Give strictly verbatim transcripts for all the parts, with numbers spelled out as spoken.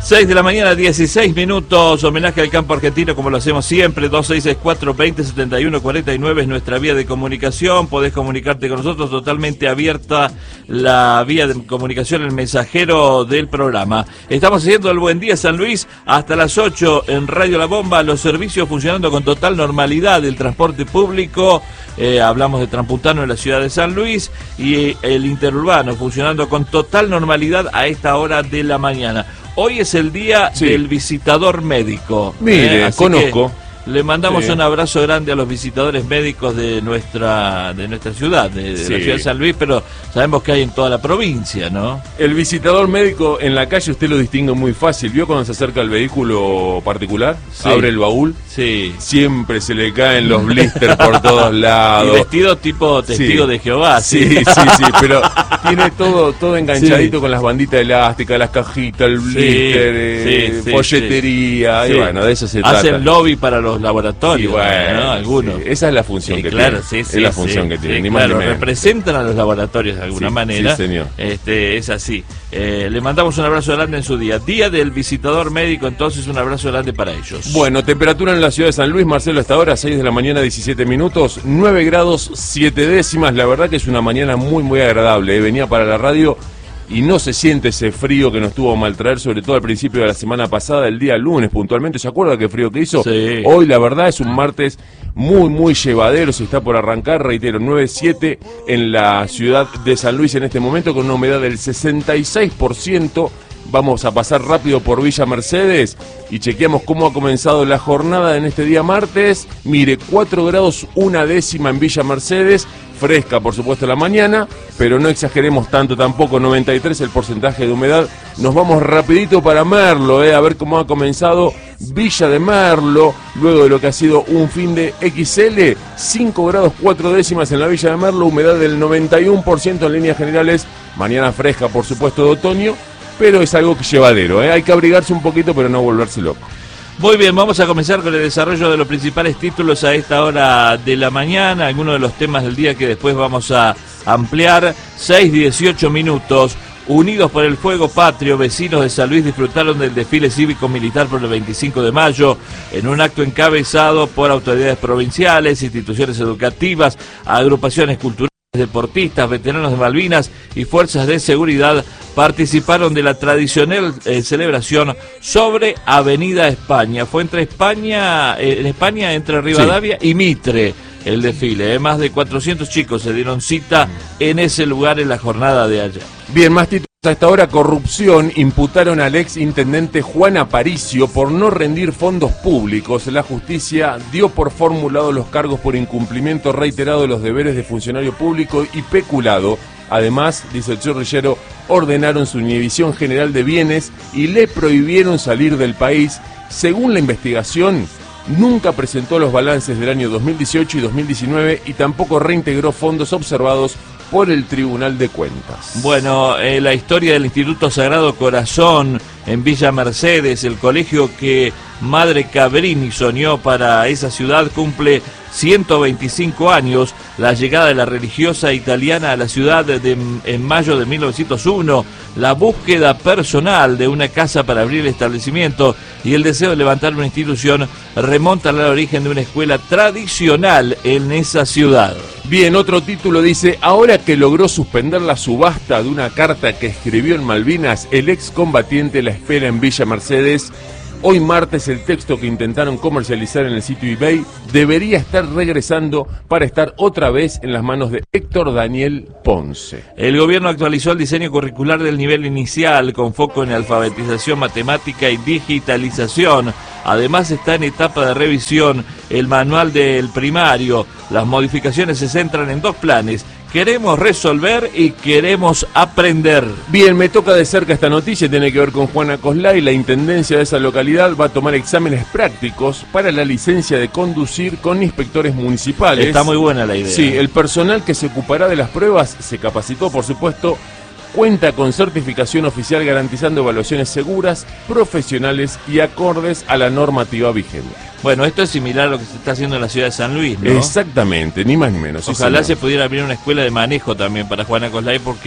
seis de la mañana, dieciséis minutos, homenaje al campo argentino como lo hacemos siempre. Dos seis seis cuatro, veinte setenta y uno cuarenta y nueve es nuestra vía de comunicación. Podés comunicarte con nosotros, totalmente abierta la vía de comunicación, el mensajero del programa. Estamos haciendo el Buen Día San Luis hasta las ocho en Radio La Bomba, los servicios funcionando con total normalidad, el transporte público, eh, hablamos de Transpuntano en la ciudad de San Luis, y el interurbano funcionando con total normalidad a esta hora de la mañana. Hoy es el día sí. del visitador médico. Mire, ¿eh? conozco. Le mandamos sí. un abrazo grande a los visitadores médicos de nuestra de nuestra ciudad, de, de sí. la ciudad de San Luis, pero sabemos que hay en toda la provincia, ¿no? El visitador médico en la calle usted lo distingue muy fácil. ¿Vio cuando se acerca al vehículo particular? Sí. Abre el baúl. Sí. Siempre se le caen los blisters por todos lados. Y vestido tipo testigo sí. de Jehová. Sí, sí, sí, sí, pero tiene todo todo enganchadito sí. con las banditas elásticas, las cajitas, el blister, sí. eh, sí, sí, polletería. Sí. Y bueno, de eso se Hacen trata. Hacen lobby para los laboratorios, bueno, ¿no? Algunos. Sí, esa es la función sí, que claro, tiene. Sí, sí, es la sí, función sí, que tiene. Sí, ni claro, más ni representan a los laboratorios de alguna sí, manera. Sí, señor. Este, es así. Eh, le mandamos un abrazo grande en su día. Día del visitador médico, entonces un abrazo grande para ellos. Bueno, temperatura en la ciudad de San Luis, Marcelo, hasta ahora, seis de la mañana, diecisiete minutos, nueve grados, siete décimas. La verdad que es una mañana muy, muy agradable. ¿eh? Venía para la radio y no se siente ese frío que nos tuvo a maltraer, sobre todo al principio de la semana pasada, el día lunes puntualmente. ¿Se acuerda qué frío que hizo? Sí. Hoy la verdad es un martes muy, muy llevadero, se está por arrancar, reitero, nueve siete en la ciudad de San Luis en este momento, con una humedad del sesenta y seis por ciento. Vamos a pasar rápido por Villa Mercedes y chequeamos cómo ha comenzado la jornada en este día martes. Mire, cuatro grados, una décima en Villa Mercedes. Fresca, por supuesto, la mañana, pero no exageremos tanto tampoco, noventa y tres el porcentaje de humedad. Nos vamos rapidito para Merlo, eh, a ver cómo ha comenzado Villa de Merlo, luego de lo que ha sido un fin de equis ele, cinco grados, cuatro décimas en la Villa de Merlo, humedad del noventa y uno por ciento en líneas generales. Mañana fresca, por supuesto, de otoño, pero es algo que llevadero, eh. Hay que abrigarse un poquito, pero no volverse loco. Muy bien, vamos a comenzar con el desarrollo de los principales títulos a esta hora de la mañana, algunos de los temas del día que después vamos a ampliar. Seis dieciocho minutos, unidos por el fuego patrio, vecinos de San Luis disfrutaron del desfile cívico-militar por el veinticinco de mayo, en un acto encabezado por autoridades provinciales, instituciones educativas, agrupaciones culturales, deportistas, veteranos de Malvinas y fuerzas de seguridad. Participaron de la tradicional eh, celebración sobre Avenida España. Fue entre España, eh, en España entre Rivadavia sí. y Mitre el desfile. Eh. Más de cuatrocientos chicos se dieron cita en ese lugar en la jornada de ayer. Bien, más títulos a esta hora. Corrupción. Imputaron al ex intendente Juan Aparicio por no rendir fondos públicos. La justicia dio por formulados los cargos por incumplimiento reiterado de los deberes de funcionario público y peculado. Además, dice el chorrillero, ordenaron su inhibición general de bienes y le prohibieron salir del país. Según la investigación, nunca presentó los balances del año dos mil dieciocho y dos mil diecinueve y tampoco reintegró fondos observados por el Tribunal de Cuentas. Bueno, eh, la historia del Instituto Sagrado Corazón en Villa Mercedes, el colegio que Madre Cabrini soñó para esa ciudad, cumple ciento veinticinco años. La llegada de la religiosa italiana a la ciudad de, de, en mayo de mil novecientos uno, la búsqueda personal de una casa para abrir el establecimiento y el deseo de levantar una institución remontan al origen de una escuela tradicional en esa ciudad. Bien, otro título dice, ahora que logró suspender la subasta de una carta que escribió en Malvinas, el excombatiente la espera en Villa Mercedes. Hoy martes el texto que intentaron comercializar en el sitio eBay debería estar regresando para estar otra vez en las manos de Héctor Daniel Ponce. El gobierno actualizó el diseño curricular del nivel inicial con foco en alfabetización, matemática y digitalización. Además está en etapa de revisión el manual del primario. Las modificaciones se centran en dos planes. Queremos resolver y queremos aprender. Bien, me toca de cerca esta noticia, tiene que ver con Juana Coslay. La intendencia de esa localidad va a tomar exámenes prácticos para la licencia de conducir con inspectores municipales. Está muy buena la idea. Sí, el personal que se ocupará de las pruebas se capacitó, por supuesto, cuenta con certificación oficial garantizando evaluaciones seguras, profesionales y acordes a la normativa vigente. Bueno, esto es similar a lo que se está haciendo en la ciudad de San Luis, ¿no? Exactamente, ni más ni menos. Ojalá sí, se pudiera abrir una escuela de manejo también para Juana Coslay, porque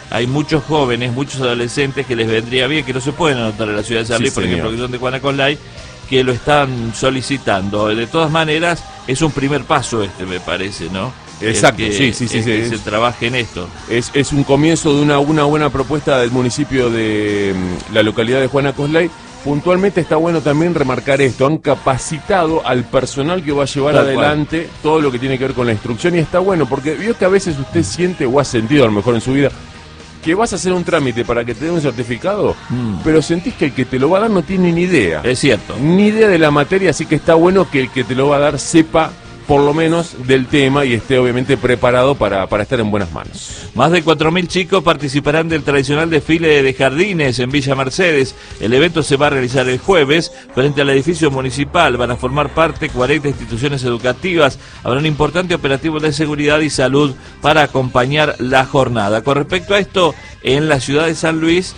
hay muchos jóvenes, muchos adolescentes que les vendría bien, que no se pueden anotar en la ciudad de San Luis, sí, por ejemplo, que son de Juana Coslay, que lo están solicitando. De todas maneras, es un primer paso este, me parece, ¿no? Exacto, que, sí, sí, sí. Es sí que es, se trabaje en esto. Es, es un comienzo de una, una buena propuesta del municipio de la localidad de Juana Coslay. Puntualmente está bueno también remarcar esto, han capacitado al personal que va a llevar Tal adelante cual. todo lo que tiene que ver con la instrucción, y está bueno porque vio que a veces usted siente o ha sentido a lo mejor en su vida que vas a hacer un trámite para que te den un certificado, mm. pero sentís que el que te lo va a dar no tiene ni idea. Es cierto. Ni idea de la materia, así que está bueno que el que te lo va a dar sepa por lo menos del tema y esté obviamente preparado para, para estar en buenas manos. Más de cuatro mil chicos participarán del tradicional desfile de jardines en Villa Mercedes. El evento se va a realizar el jueves frente al edificio municipal. Van a formar parte cuarenta instituciones educativas. Habrá un importante operativo de seguridad y salud para acompañar la jornada. Con respecto a esto, en la ciudad de San Luis,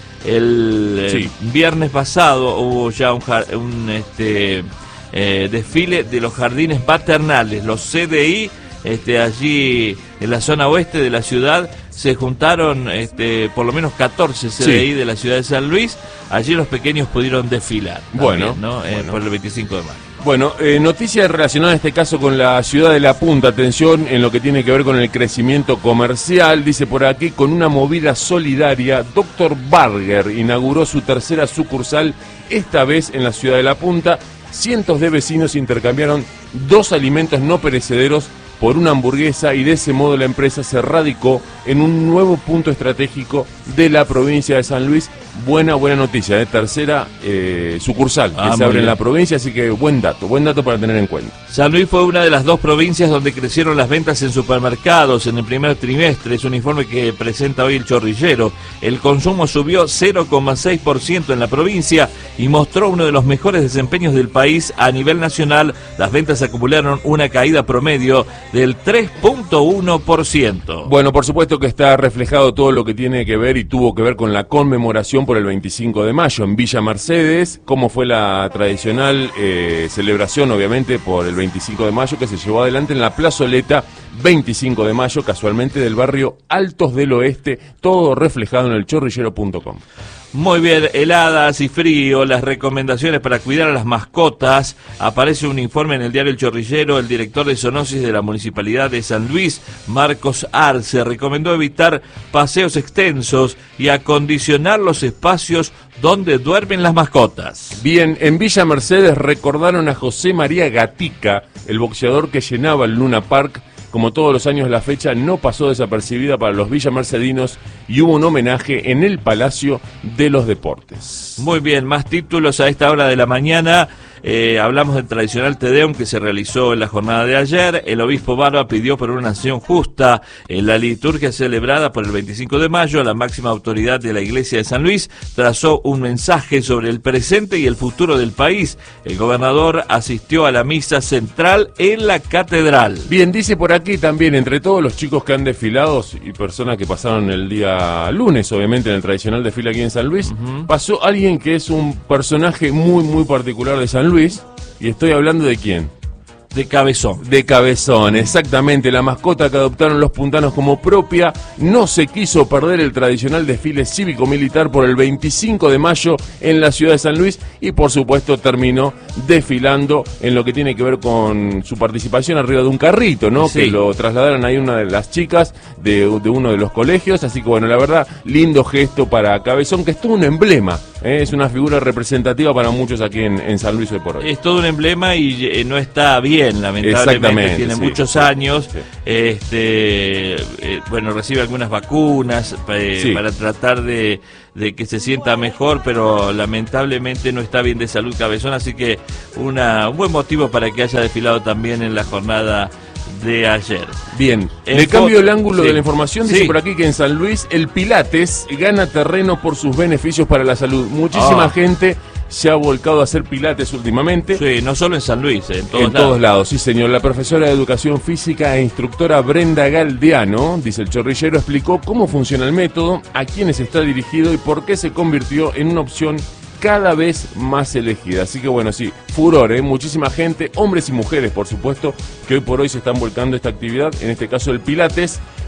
el sí. eh, viernes pasado hubo ya un, un este Eh, desfile de los jardines paternales, los C D I, este, allí en la zona oeste de la ciudad se juntaron este, por lo menos catorce C D I sí. de la ciudad de San Luis. Allí los pequeños pudieron desfilar también, bueno, ¿no? eh, bueno. por el veinticinco de mayo. Bueno, eh, noticias relacionadas en este caso con la ciudad de La Punta. Atención en lo que tiene que ver con el crecimiento comercial. Dice por aquí, con una movida solidaria, doctor Barger inauguró su tercera sucursal, esta vez en la ciudad de La Punta. Cientos de vecinos intercambiaron dos alimentos no perecederos por una hamburguesa y de ese modo la empresa se radicó en un nuevo punto estratégico de la provincia de San Luis. Buena, buena noticia, ¿eh? Tercera eh, sucursal que ah, se abre bien. en la provincia, así que buen dato, buen dato para tener en cuenta. San Luis fue una de las dos provincias donde crecieron las ventas en supermercados en el primer trimestre. Es un informe que presenta hoy el Chorrillero. El consumo subió cero coma seis por ciento en la provincia y mostró uno de los mejores desempeños del país a nivel nacional. Las ventas acumularon una caída promedio del tres punto uno por ciento. Bueno, por supuesto que está reflejado todo lo que tiene que ver y tuvo que ver con la conmemoración por el veinticinco de mayo en Villa Mercedes, como fue la tradicional eh, celebración, obviamente, por el veinticinco de mayo que se llevó adelante en la plazoleta veinticinco de mayo, casualmente del barrio Altos del Oeste, todo reflejado en el chorrillero punto com. Muy bien, heladas y frío, las recomendaciones para cuidar a las mascotas. Aparece un informe en el diario El Chorrillero. El director de zoonosis de la Municipalidad de San Luis, Marcos Arce, recomendó evitar paseos extensos y acondicionar los espacios donde duermen las mascotas. Bien, en Villa Mercedes recordaron a José María Gatica, el boxeador que llenaba el Luna Park. Como todos los años, la fecha no pasó desapercibida para los villamercedinos y hubo un homenaje en el Palacio de los Deportes. Muy bien, más títulos a esta hora de la mañana. Eh, hablamos del tradicional Te Deum que se realizó en la jornada de ayer. El obispo Barba pidió por una nación justa. En la liturgia celebrada por el veinticinco de mayo, la máxima autoridad de la Iglesia de San Luis trazó un mensaje sobre el presente y el futuro del país. El gobernador asistió a la misa central en la catedral. Bien, dice por aquí también, entre todos los chicos que han desfilado y personas que pasaron el día lunes, obviamente en el tradicional desfile aquí en San Luis, uh-huh. pasó alguien que es un personaje muy, muy particular de San Luis, y estoy hablando de quién. De Cabezón. De Cabezón, exactamente. La mascota que adoptaron los puntanos como propia no se quiso perder el tradicional desfile cívico-militar por el veinticinco de mayo en la ciudad de San Luis y por supuesto terminó desfilando en lo que tiene que ver con su participación arriba de un carrito, ¿no? Sí. Que lo trasladaron ahí una de las chicas de, de uno de los colegios. Así que bueno, la verdad, lindo gesto para Cabezón, que es todo un emblema. ¿eh? Es una figura representativa para muchos aquí en, en San Luis hoy por hoy. Es todo un emblema y eh, no está bien. Lamentablemente tiene sí, muchos sí, años, sí. este, eh, bueno, recibe algunas vacunas eh, sí. para tratar de, de que se sienta mejor, pero lamentablemente no está bien de salud Cabezón, así que una, un buen motivo para que haya desfilado también en la jornada de ayer. Bien, en el cambio el ángulo sí. de la información dice sí. por aquí que en San Luis el Pilates gana terreno por sus beneficios para la salud. Muchísima oh. gente se ha volcado a hacer pilates últimamente. Sí, no solo en San Luis, en todos en lados. todos lados, sí señor. La profesora de Educación Física e instructora Brenda Galdeano, dice el Chorrillero, explicó cómo funciona el método, a quiénes está dirigido y por qué se convirtió en una opción cada vez más elegida. Así que bueno, sí, furor, ¿eh? Muchísima gente, hombres y mujeres, por supuesto, que hoy por hoy se están volcando esta actividad, en este caso el Pilates,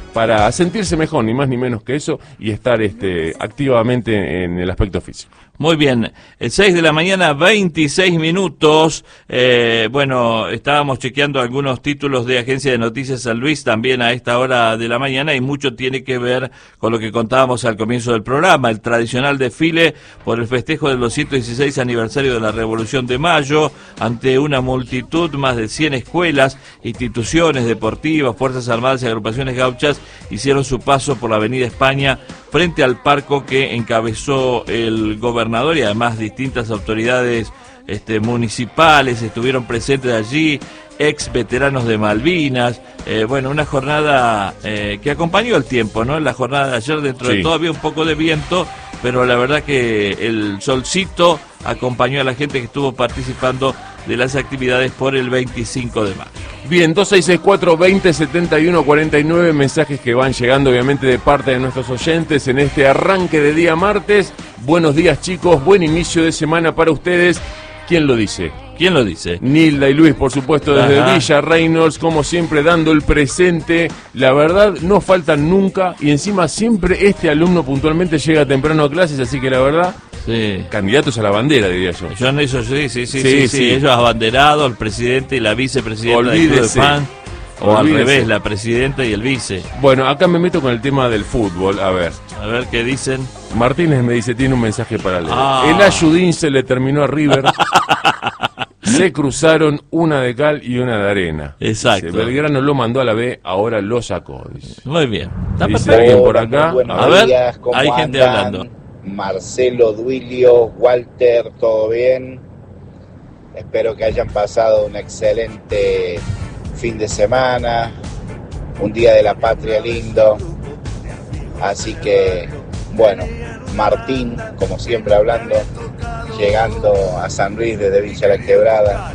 para sentirse mejor, ni más ni menos que eso, y estar este, activamente en el aspecto físico. Muy bien, el seis de la mañana, veintiséis minutos, eh, bueno, estábamos chequeando algunos títulos de Agencia de Noticias San Luis también a esta hora de la mañana y mucho tiene que ver con lo que contábamos al comienzo del programa, el tradicional desfile por el festejo del doscientos dieciséis aniversario de la Revolución de Mayo, ante una multitud, más de cien escuelas, instituciones deportivas, Fuerzas Armadas y agrupaciones gauchas hicieron su paso por la Avenida España frente al parco que encabezó el gobernador y además distintas autoridades este, municipales estuvieron presentes allí, ex veteranos de Malvinas, eh, bueno, una jornada eh, que acompañó el tiempo, ¿no? En la jornada de ayer dentro sí. de todo había un poco de viento, pero la verdad que el solcito acompañó a la gente que estuvo participando de las actividades por el veinticinco de mayo. Bien, dos seis seis cuatro, veinte, setenta y uno, cuarenta y nueve, mensajes que van llegando obviamente de parte de nuestros oyentes en este arranque de día martes. Buenos días chicos, buen inicio de semana para ustedes. ¿Quién lo dice? ¿Quién lo dice? Nilda y Luis, por supuesto, desde Ajá. Villa Reynolds, como siempre dando el presente. La verdad, no faltan nunca y encima siempre este alumno puntualmente llega temprano a clases, así que la verdad... Sí. Candidatos a la bandera, diría yo. Yo en eso sí, sí, sí, sí, sí, sí. sí. Ellos abanderados, el presidente y la vicepresidenta del Club de Fan, o Olvídese. Al revés, la presidenta y el vice. Bueno, acá me meto con el tema del fútbol, a ver. A ver qué dicen. Martínez me dice, tiene un mensaje para leer. Ah. El Ayudín se le terminó a River. Se cruzaron una de cal y una de arena. Exacto. Dice, Belgrano lo mandó a la B, ahora lo sacó. Dice. Muy bien. Dice alguien por acá. A ver, días, hay gente andan? hablando. Marcelo, Duilio, Walter, ¿todo bien? Espero que hayan pasado un excelente fin de semana, un día de la patria lindo. Así que, bueno, Martín, como siempre hablando, llegando a San Luis desde Villa La Quebrada.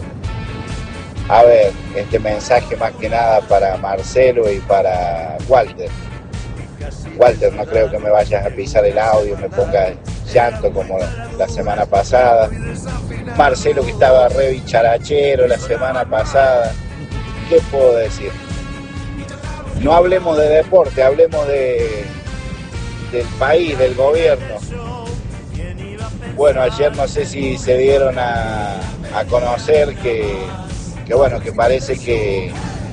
A ver, este mensaje más que nada para Marcelo y para Walter. Walter, no creo que me vayas a pisar el audio, me ponga llanto como la semana pasada. Marcelo, que estaba re bicharachero la semana pasada. ¿Qué puedo decir? No hablemos de deporte, hablemos de del país, del gobierno. Bueno, ayer no sé si se dieron a, a conocer que, que bueno, que parece que,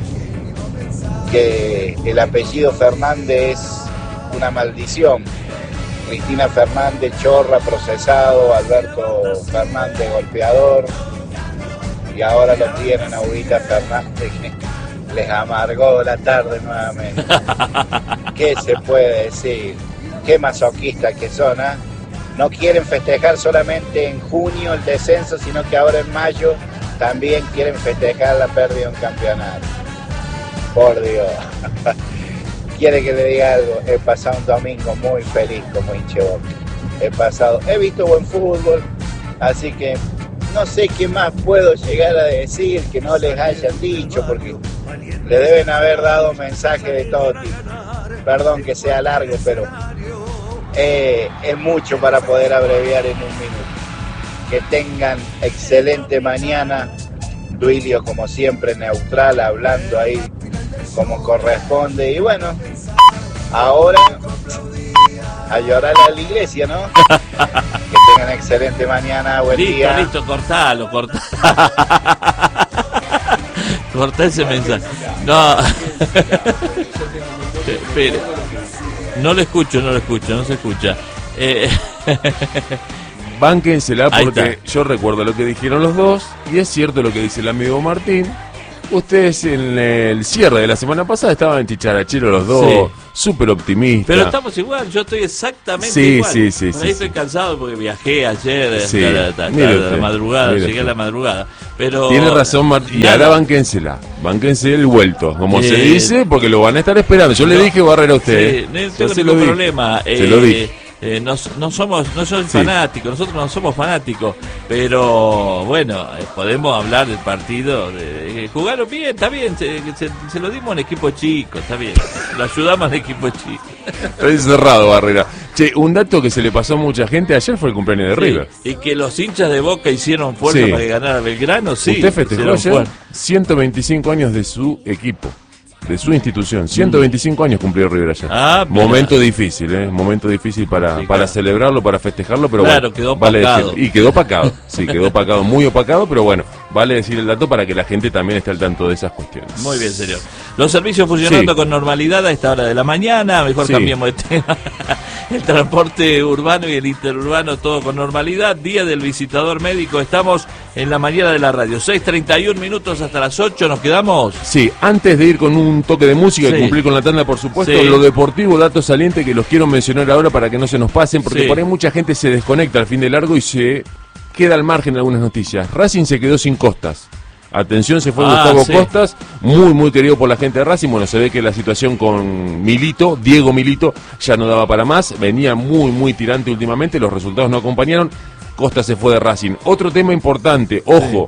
que el apellido Fernández es una maldición. Cristina Fernández, chorra, procesado, Alberto Fernández, golpeador, y ahora lo tienen a Ubita Fernández, que les amargó la tarde nuevamente. ¿Qué se puede decir? Qué masoquistas que son, ¿eh? No quieren festejar solamente en junio el descenso, sino que ahora en mayo también quieren festejar la pérdida de un campeonato. Por Dios. Quiere que le diga algo, he pasado un domingo muy feliz como hincha Boca. He pasado, he visto buen fútbol, así que no sé qué más puedo llegar a decir que no les hayan dicho, porque le deben haber dado mensajes de todo tipo. Perdón que sea largo, pero eh, es mucho para poder abreviar en un minuto. Que tengan excelente mañana. Duilio, como siempre, neutral, hablando ahí como corresponde, y bueno, ahora a llorar a la iglesia, ¿no? Que tengan excelente mañana, buen listo, día. Listo, listo, cortalo, cortalo. Cortá ese mensaje. No. Espere. No lo escucho, no lo escucho, no se escucha. Eh... Bánquensela porque yo recuerdo lo que dijeron los dos, y es cierto lo que dice el amigo Martín. Ustedes en el cierre de la semana pasada estaban chicharacheros los dos, sí. Súper optimistas. Pero estamos igual, yo estoy exactamente sí, igual. Sí, sí, Por ahí sí. estoy sí. cansado porque viajé ayer sí. a la, a la, a la madrugada, llegué usted. a la madrugada. Pero tiene razón Martín, y ahora bánquensela, bánquense el vuelto, como eh, se dice, porque lo van a estar esperando. Yo no, le dije Barrera a usted. Sí, no tengo ningún problema. Eh, se lo dije. Eh, no, no somos no soy sí. fanáticos, nosotros no somos fanáticos, pero bueno, eh, podemos hablar del partido, de, de, jugaron bien, está bien, se, se, se lo dimos a un equipo chico, está bien, lo ayudamos al equipo chico. Está encerrado Barrera. Che, un dato que se le pasó a mucha gente, ayer fue el cumpleaños de sí, River. Y que los hinchas de Boca hicieron fuerza sí. para que ganara Belgrano, sí. Usted festejó ayer ciento veinticinco años de su equipo. de su institución. ciento veinticinco años cumplió River ayer. Ah, momento difícil, ¿eh? Momento difícil para, sí, para claro. celebrarlo, para festejarlo, pero claro, bueno. quedó vale opacado. decir, y quedó opacado, sí, quedó opacado, muy opacado, pero bueno, vale decir el dato para que la gente también esté al tanto de esas cuestiones. Muy bien, señor. Los servicios funcionando Sí. con normalidad a esta hora de la mañana, mejor Sí. cambiemos de tema. El transporte urbano y el interurbano todo con normalidad. Día del visitador médico, estamos en la mañana de la radio. seis treinta y un minutos hasta las ocho, ¿nos quedamos? Sí, antes de ir con un toque de música Sí. y cumplir con la tanda, por supuesto, Sí. lo deportivo, dato saliente que los quiero mencionar ahora para que no se nos pasen, porque Sí. por ahí mucha gente se desconecta al fin de largo y se queda al margen de algunas noticias. Racing se quedó sin Costas. Atención, se fue Ah, Gustavo sí. Costas, muy, muy querido por la gente de Racing. Bueno, se ve que la situación con Milito, Diego Milito, ya no daba para más. Venía muy, muy tirante últimamente, los resultados no acompañaron. Costas se fue de Racing. Otro tema importante, ojo,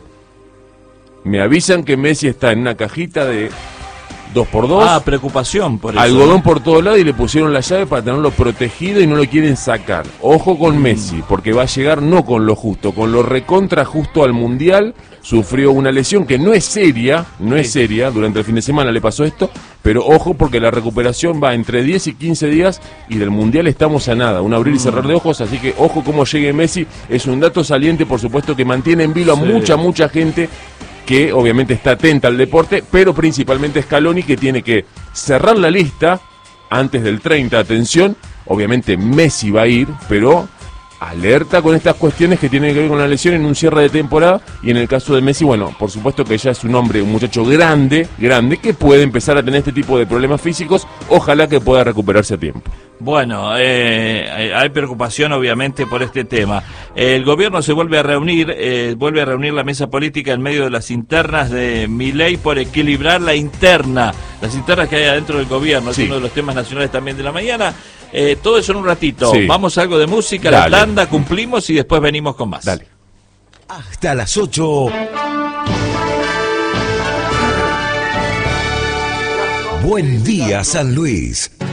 me avisan que Messi está en una cajita de dos por dos. Ah, preocupación por eso. Algodón por todos lados y le pusieron la llave para tenerlo protegido y no lo quieren sacar. Ojo con Messi, porque va a llegar no con lo justo, con lo recontra justo al Mundial. Sufrió una lesión que no es seria, no es Sí. seria, durante el fin de semana le pasó esto, pero ojo porque la recuperación va entre diez y quince días y del Mundial estamos a nada, un abrir y cerrar de ojos, así que ojo cómo llegue Messi, es un dato saliente por supuesto que mantiene en vilo a Sí. mucha, mucha gente que obviamente está atenta al deporte, pero principalmente Scaloni que tiene que cerrar la lista antes del treinta, atención, obviamente Messi va a ir, pero alerta con estas cuestiones que tienen que ver con la lesión en un cierre de temporada y en el caso de Messi, bueno, por supuesto que ya es un hombre, un muchacho grande, grande, que puede empezar a tener este tipo de problemas físicos, ojalá que pueda recuperarse a tiempo. Bueno, eh, hay preocupación obviamente por este tema. El gobierno se vuelve a reunir, eh, vuelve a reunir la mesa política en medio de las internas de Milei por equilibrar la interna, las internas que hay adentro del gobierno, Sí. es uno de los temas nacionales también de la mañana. Eh, todo eso en un ratito. Sí. Vamos a algo de música, Dale. la tanda, cumplimos y después venimos con más. Dale. Hasta las ocho. Buen día, San Luis.